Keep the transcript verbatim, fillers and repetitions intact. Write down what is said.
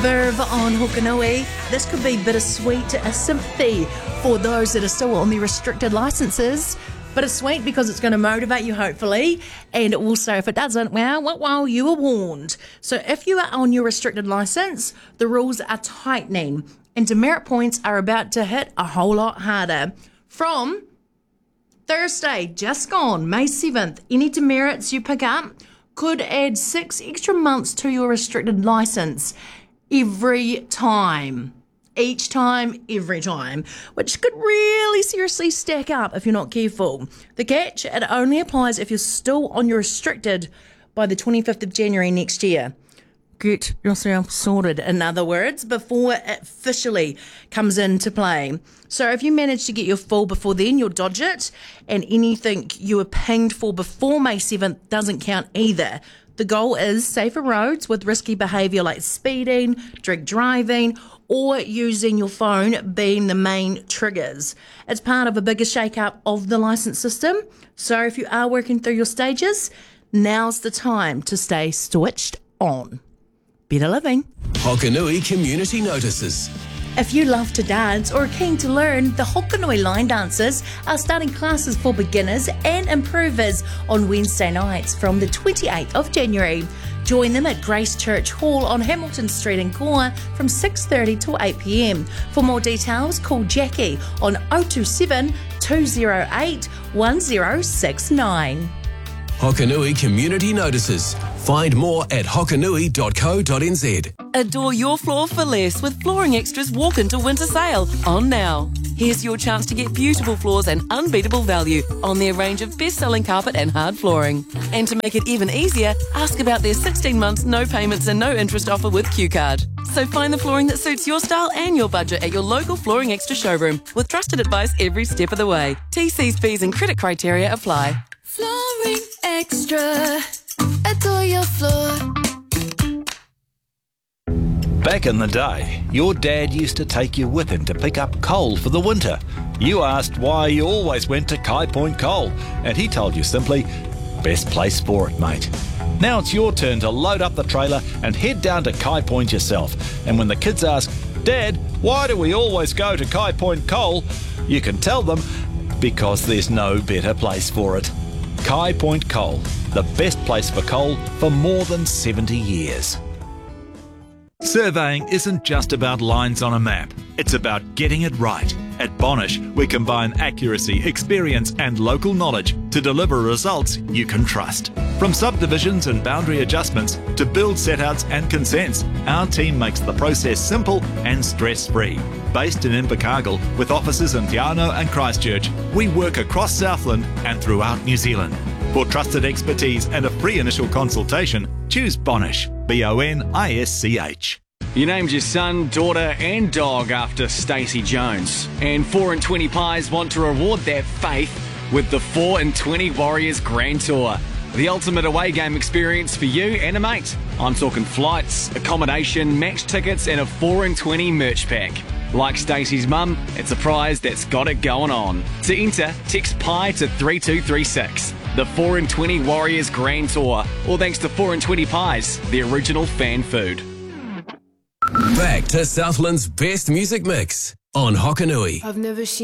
Verve on Hokanui. This could be bittersweet, a sympathy for those that are still on their restricted licences. Bittersweet because it's going to motivate you, hopefully. And also, if it doesn't, well, well, well, you were warned. So if you are on your restricted licence, the rules are tightening. And demerit points are about to hit a whole lot harder. From Thursday, just gone, May seventh, any demerits you pick up could add six extra months to your restricted licence every time. Each time, every time, which could really seriously stack up if you're not careful. The catch, it only applies if you're still on your restricted by the twenty-fifth of January next year. Get yourself sorted, in other words, before it officially comes into play. So if you manage to get your full before then, you'll dodge it, and anything you were pinged for before May seventh doesn't count either. The goal is safer roads with risky behaviour like speeding, drink driving, or using your phone being the main triggers. It's part of a bigger shake-up of the licence system. So if you are working through your stages, now's the time to stay switched on. Better living. Hokanui Community Notices. If you love to dance or are keen to learn, the Hokanui Line Dancers are starting classes for beginners and improvers on Wednesday nights from the twenty-eighth of January. Join them at Grace Church Hall on Hamilton Street in Gore from six thirty to eight p.m. For more details, call Jackie on oh two seven, two oh eight, one oh six nine. Hokanui Community Notices. Find more at hokanui dot co dot n z. Adore your floor for less with Flooring Extra's Walk Into Winter Sale on now. Here's your chance to get beautiful floors and unbeatable value on their range of best-selling carpet and hard flooring. And to make it even easier, ask about their sixteen months no payments and no interest offer with Q Card. So find the flooring that suits your style and your budget at your local Flooring Extra showroom with trusted advice every step of the way. T Cs, fees and credit criteria apply. Flooring Extra. Adore your floor. Back in the day, your dad used to take you with him to pick up coal for the winter. You asked why you always went to Kai Point Coal, and he told you simply, best place for it, mate. Now it's your turn to load up the trailer and head down to Kai Point yourself. And when the kids ask, Dad, why do we always go to Kai Point Coal? You can tell them, because there's no better place for it. Kai Point Coal, the best place for coal for more than seventy years. Surveying isn't just about lines on a map, it's about getting it right. At Bonish, we combine accuracy, experience and local knowledge to deliver results you can trust. From subdivisions and boundary adjustments to build setouts and consents, our team makes the process simple and stress-free. Based in Invercargill with offices in Te Anau and Christchurch, we work across Southland and throughout New Zealand. For trusted expertise and a free initial consultation, choose Bonish, B O N I S C H. You named your son, daughter and dog after Stacey Jones. And four and twenty Pies want to reward that faith with the four and twenty Warriors Grand Tour. The ultimate away game experience for you and a mate. I'm talking flights, accommodation, match tickets and a four and twenty merch pack. Like Stacey's mum, it's a prize that's got it going on. To enter, text PIE to three two three six. The four and twenty Warriors Grand Tour. All thanks to four and twenty Pies, the original fan food. Back to Southland's best music mix on Hokanui. I've never seen